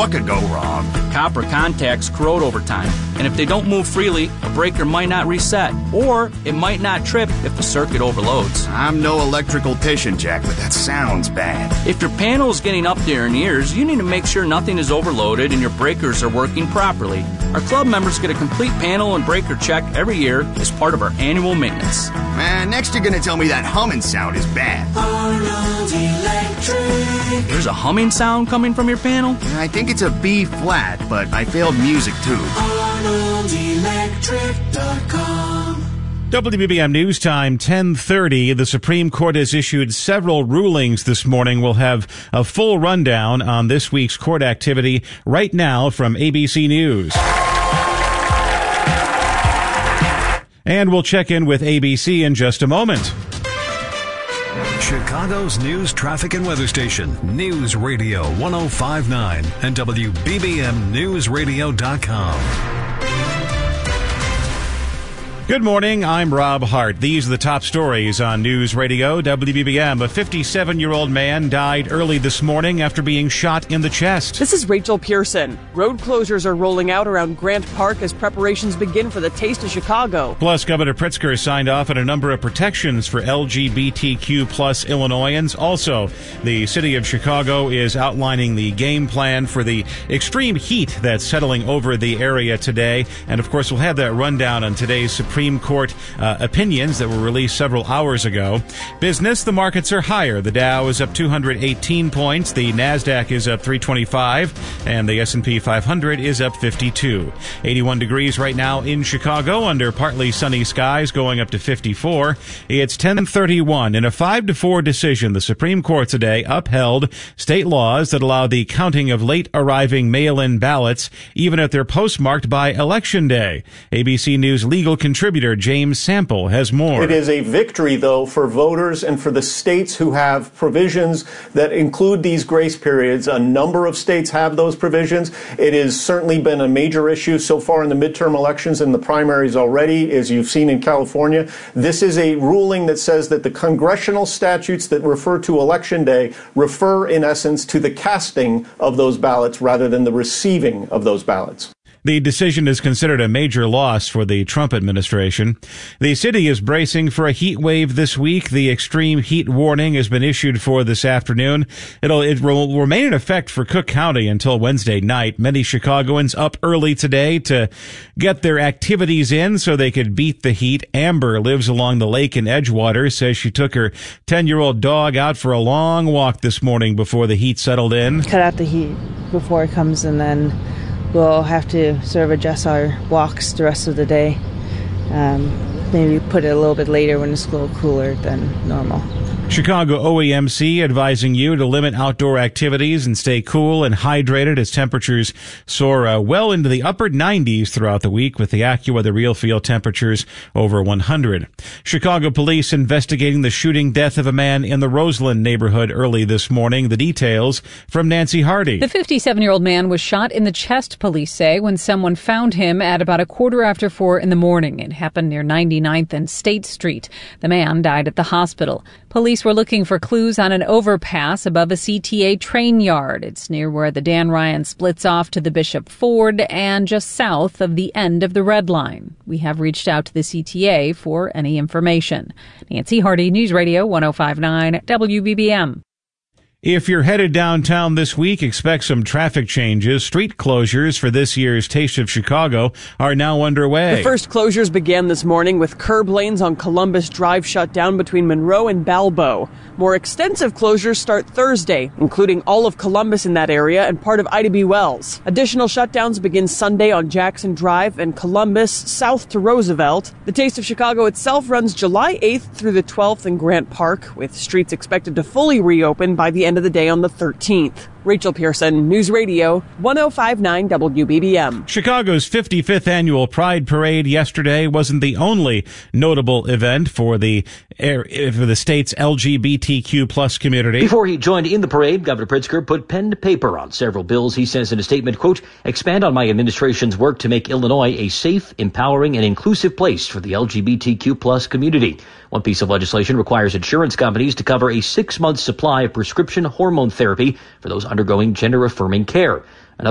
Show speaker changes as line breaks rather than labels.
What could go wrong?
Copper contacts corrode over time, and if they don't move freely, a breaker might not reset, or it might not trip if the circuit overloads.
I'm no electrician, Jack, but that sounds bad.
If your panel is getting up there in years, you need to make sure nothing is overloaded and your breakers are working properly. Our club members get a complete panel and breaker check every year as part of our annual maintenance.
Man, next you're gonna tell me that humming sound is bad.
Arnold Electric.
There's a humming sound coming from your panel?
I think it's a B flat, but I failed music too.
ArnoldElectric.com.
WBBM News Time, 10:30. The Supreme Court has issued several rulings this morning. We'll have a full rundown on this week's court activity right now from ABC News. And we'll check in with ABC in just a moment.
Chicago's news, traffic, and weather station, News Radio 105.9 and WBBMNewsRadio.com.
Good morning, I'm Rob Hart. These are the top stories on News Radio WBBM. A 57-year-old man died early this morning after being shot in the chest.
This is Rachel Pearson. Road closures are rolling out around Grant Park as preparations begin for the Taste of Chicago.
Plus, Governor Pritzker signed off on a number of protections for LGBTQ plus Illinoisans. Also, the city of Chicago is outlining the game plan for the extreme heat that's settling over the area today. And, of course, we'll have that rundown on today's Supreme Court opinions that were released several hours ago. Business, the markets are higher. The Dow is up 218 points. The NASDAQ is up 325. And the S&P 500 is up 52. 81 degrees right now in Chicago under partly sunny skies, going up to 54. It's 10:31. In a 5-4 decision, the Supreme Court today upheld state laws that allow the counting of late arriving mail-in ballots, even if they're postmarked by Election Day. ABC News legal contributor James Sample has more.
It is a victory, though, for voters and for the states who have provisions that include these grace periods. A number of states have those provisions. It has certainly been a major issue so far in the midterm elections and the primaries already, as you've seen in California. This is a ruling that says that the congressional statutes that refer to Election Day refer, in essence, to the casting of those ballots rather than the receiving of those ballots.
The decision is considered a major loss for the Trump administration. The city is bracing for a heat wave this week. The extreme heat warning has been issued for this afternoon. It will remain in effect for Cook County until Wednesday night. Many Chicagoans up early today to get their activities in so they could beat the heat. Amber lives along the lake in Edgewater, says she took her 10-year-old dog out for a long walk this morning before the heat settled in.
Cut out the heat before it comes, and then we'll have to sort of adjust our walks the rest of the day. Maybe put it a little bit later when it's a little cooler than normal.
Chicago OEMC advising you to limit outdoor activities and stay cool and hydrated as temperatures soar well into the upper 90s throughout the week, with the AccuWeather real field temperatures over 100. Chicago police investigating the shooting death of a man in the Roseland neighborhood early this morning. The details from Nancy Hardy.
The 57-year-old man was shot in the chest, police say, when someone found him at about 4:15 in the morning. It happened near 99th and State Street. The man died at the hospital. Police were looking for clues on an overpass above a CTA train yard. It's near where the Dan Ryan splits off to the Bishop Ford and just south of the end of the Red Line. We have reached out to the CTA for any information. Nancy Hardy, News Radio 105.9 WBBM.
If you're headed downtown this week, expect some traffic changes. Street closures for this year's Taste of Chicago are now underway.
The first closures began this morning with curb lanes on Columbus Drive shut down between Monroe and Balbo. More extensive closures start Thursday, including all of Columbus in that area and part of Ida B. Wells. Additional shutdowns begin Sunday on Jackson Drive and Columbus south to Roosevelt. The Taste of Chicago itself runs July 8th through the 12th in Grant Park, with streets expected to fully reopen by the end of the day on the 13th. Rachel Pearson, News Radio 105.9 WBBM.
Chicago's 55th annual Pride Parade yesterday wasn't the only notable event for the state's LGBTQ plus community.
Before he joined in the parade, Governor Pritzker put pen to paper on several bills. He says in a statement, quote, expand on my administration's work to make Illinois a safe, empowering, and inclusive place for the LGBTQ plus community. One piece of legislation requires insurance companies to cover a 6-month supply of prescription hormone therapy for those undergoing gender-affirming care.